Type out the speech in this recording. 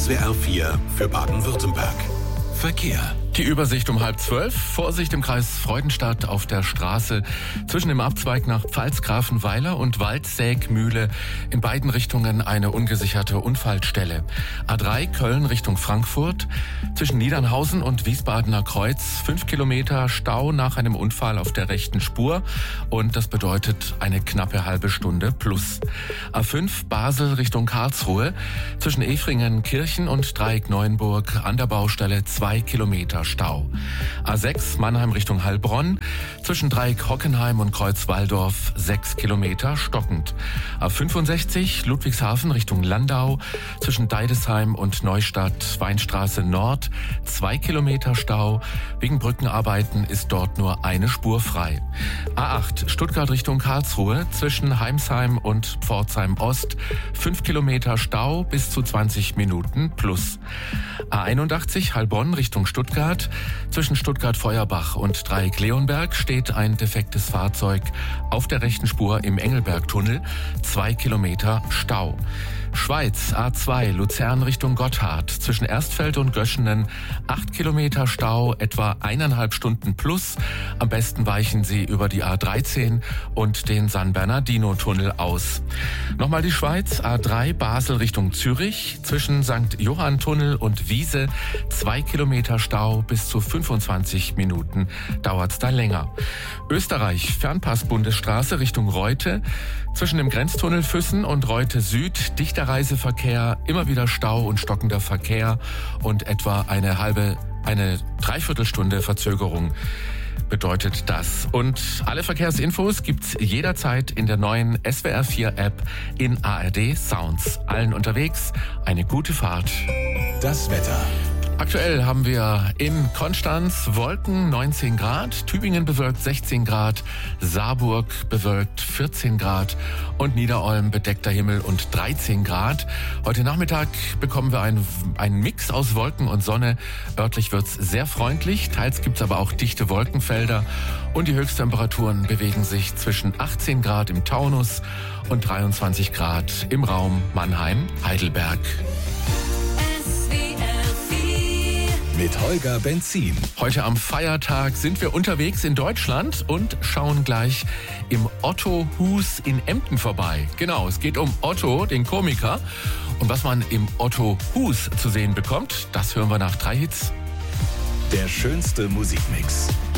SWR 4 für Baden-Württemberg. Verkehr. Die Übersicht um 11:30. Vorsicht im Kreis Freudenstadt auf der Straße zwischen dem Abzweig nach Pfalzgrafenweiler und Waldsägmühle. In beiden Richtungen eine ungesicherte Unfallstelle. A3 Köln Richtung Frankfurt. Zwischen Niedernhausen und Wiesbadener Kreuz 5 Kilometer Stau nach einem Unfall auf der rechten Spur. Und das bedeutet eine knappe halbe Stunde plus. A5 Basel Richtung Karlsruhe. Zwischen Efringen-Kirchen und Dreieck-Neuenburg an der Baustelle 2 Kilometer Stau. A6 Mannheim Richtung Heilbronn. Zwischen Dreieck-Hockenheim und Kreuz-Walldorf 6 Kilometer stockend. A65 Ludwigshafen Richtung Landau. Zwischen Deidesheim und Neustadt Weinstraße Nord 2 Kilometer Stau. Wegen Brückenarbeiten ist dort nur eine Spur frei. A8 Stuttgart Richtung Karlsruhe. Zwischen Heimsheim und Pforzheim Ost 5 Kilometer Stau bis zu 20 Minuten plus. A81 Heilbronn Richtung Stuttgart. Zwischen Stuttgart-Feuerbach und Dreieck-Leonberg steht ein defektes Fahrzeug auf der rechten Spur im Engelbergtunnel. 2 Kilometer Stau. Schweiz A2 Luzern Richtung Gotthard. Zwischen Erstfeld und Göschenen 8 Kilometer Stau, etwa 1,5 Stunden plus. Am besten weichen Sie über die A13 und den San Bernardino-Tunnel aus. Nochmal die Schweiz A3 Basel Richtung Zürich. Zwischen St. Johann-Tunnel und Wiese 2 Kilometer Stau, bis zu 25 Minuten dauert's da länger. Österreich Fernpass-Bundesstraße Richtung Reute. Zwischen dem Grenztunnel Füssen und Reute Süd dichter Reiseverkehr, immer wieder Stau und stockender Verkehr und etwa eine Dreiviertelstunde Verzögerung bedeutet das. Und alle Verkehrsinfos gibt's jederzeit in der neuen SWR 4 App in ARD Sounds. Allen unterwegs eine gute Fahrt. Das Wetter. Aktuell haben wir in Konstanz Wolken 19 Grad, Tübingen bewölkt 16 Grad, Saarburg bewölkt 14 Grad und Niederolm bedeckter Himmel und 13 Grad. Heute Nachmittag bekommen wir einen Mix aus Wolken und Sonne. Örtlich wird's sehr freundlich, teils gibt's aber auch dichte Wolkenfelder und die Höchsttemperaturen bewegen sich zwischen 18 Grad im Taunus und 23 Grad im Raum Mannheim-Heidelberg. Mit Holger Benzin. Heute am Feiertag sind wir unterwegs in Deutschland und schauen gleich im Otto Hus in Emden vorbei. Genau, es geht um Otto, den Komiker. Und was man im Otto Hus zu sehen bekommt, das hören wir nach 3 Hits. Der schönste Musikmix.